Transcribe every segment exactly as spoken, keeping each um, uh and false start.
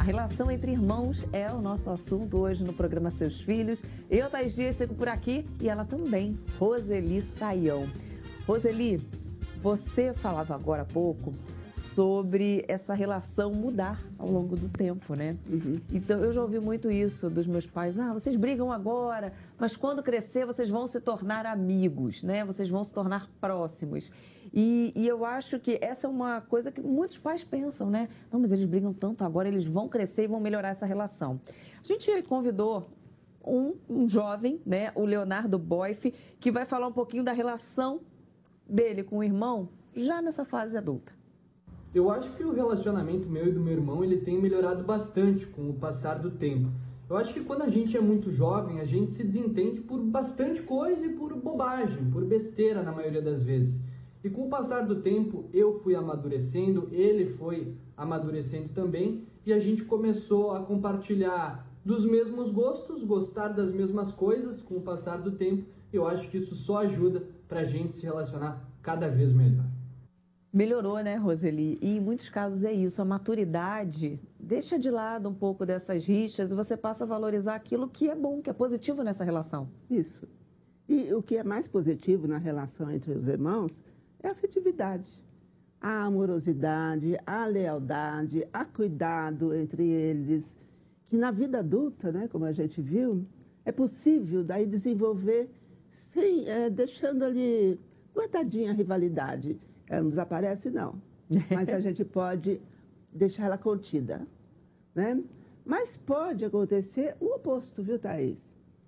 relação entre irmãos é o nosso assunto hoje no programa Seus Filhos. Eu, Thaís Dias, sigo por aqui e ela também, Roseli Saião. Roseli, você falava agora há pouco sobre essa relação mudar ao longo do tempo, né? Uhum. Então, eu já ouvi muito isso dos meus pais. Ah, vocês brigam agora, mas quando crescer vocês vão se tornar amigos, né? Vocês vão se tornar próximos. E, e eu acho que essa é uma coisa que muitos pais pensam, né? Não, mas eles brigam tanto agora, eles vão crescer e vão melhorar essa relação. A gente convidou um, um jovem, né? O Leonardo Boiff, que vai falar um pouquinho da relação dele com o irmão já nessa fase adulta. Eu acho que o relacionamento meu e do meu irmão, ele tem melhorado bastante com o passar do tempo. Eu acho que quando a gente é muito jovem, a gente se desentende por bastante coisa e por bobagem, por besteira na maioria das vezes. E com o passar do tempo, eu fui amadurecendo, ele foi amadurecendo também, e a gente começou a compartilhar dos mesmos gostos, gostar das mesmas coisas com o passar do tempo. Eu acho que isso só ajuda para a gente se relacionar cada vez melhor. Melhorou, né, Roseli? E em muitos casos é isso, a maturidade deixa de lado um pouco dessas rixas e você passa a valorizar aquilo que é bom, que é positivo nessa relação. Isso. E o que é mais positivo na relação entre os irmãos é a afetividade, a amorosidade, a lealdade, a cuidado entre eles, que na vida adulta, né, como a gente viu, é possível daí desenvolver sem, é, deixando ali guardadinha a rivalidade. Ela não desaparece, não. Mas a gente pode deixar ela contida, né? Mas pode acontecer o oposto, viu, Thaís?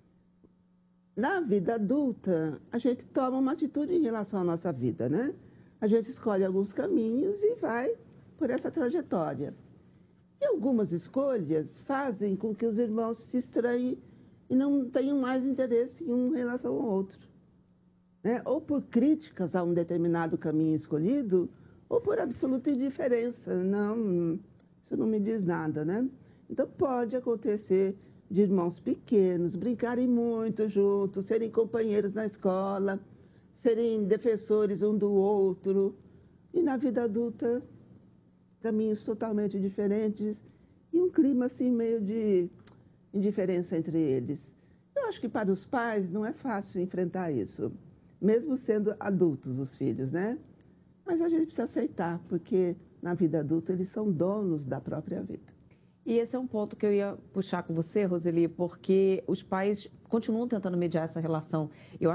Na vida adulta, a gente toma uma atitude em relação à nossa vida, né? A gente escolhe alguns caminhos e vai por essa trajetória. E algumas escolhas fazem com que os irmãos se estranhem e não tenham mais interesse em um em relação ao outro. Né? Ou por críticas a um determinado caminho escolhido, ou por absoluta indiferença. Não, isso não me diz nada, né? Então, pode acontecer de irmãos pequenos brincarem muito juntos, serem companheiros na escola, serem defensores um do outro. E na vida adulta, caminhos totalmente diferentes e um clima assim meio de indiferença entre eles. Eu acho que para os pais não é fácil enfrentar isso. Mesmo sendo adultos os filhos, né? Mas a gente precisa aceitar, porque na vida adulta eles são donos da própria vida. E esse é um ponto que eu ia puxar com você, Roseli, porque os pais continuam tentando mediar essa relação. Eu